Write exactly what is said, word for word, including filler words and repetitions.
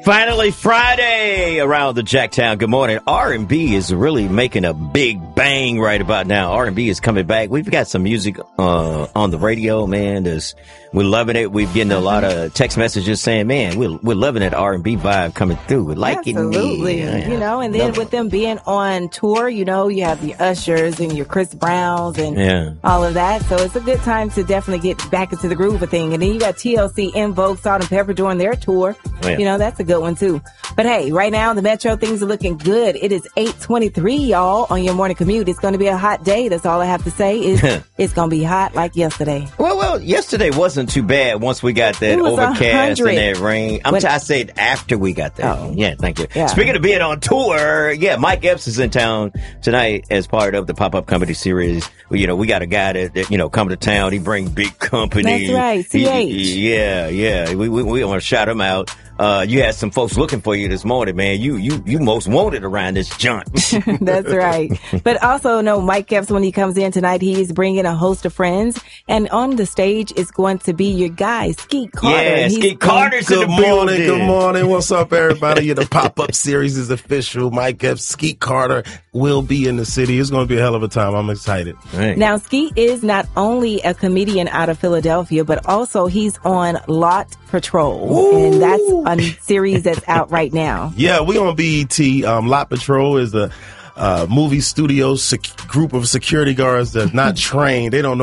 Finally, Friday around the Jacktown. Good morning. R and B is really making a big bang right about now. R and B is coming back. We've got some music uh, on the radio, man. There's, we're loving it. We're getting a lot of text messages saying, man, we're, we're loving that R and B vibe coming through. We're liking it. Absolutely. Yeah. You know, and then Love with them being on tour, you know, you have the Ushers and your Chris Browns and yeah. all of that. So it's a good time to definitely get back into the groove of thing. And then you got T L C, En Vogue, Salt and Pepper doing their tour. Oh, yeah. You know, that's a good one too. But hey, right now the Metro, things are looking good. It is eight twenty-three, y'all, on your morning commute. It's going to be a hot day. That's all I have to say is it's going to be hot like yesterday. Well, well, yesterday wasn't too bad once we got that overcast and that rain. I'm t- I said after we got that. Oh. Yeah, thank you. Yeah. Speaking of being on tour, yeah, Mike Epps is in town tonight as part of the pop-up comedy series. You know, we got a guy that, that you know, come to town. He bring big company. That's right, C H. He, he, yeah, yeah. We, we, we want to shout him out. Uh, you had some folks looking for you this morning, man. You, you, you most wanted around this joint. That's right. But also, no, Mike Epps, when he comes in tonight, he's bringing a host of friends. And on the stage is going to be your guy, Skeet Carter. Yeah, Skeet Carter's in the Good morning, building. good morning. What's up, everybody? Yeah, the pop-up series is official. Mike Epps, Skeet Carter will be in the city. It's going to be a hell of a time. I'm excited. Right. Now, Skeet is not only a comedian out of Philadelphia, but also he's on Lot Patrol. Ooh. And that's a series that's out right now. Yeah, we on B E T. Um, Lot Patrol is the uh, movie studio sec- group of security guards that's not trained. They don't know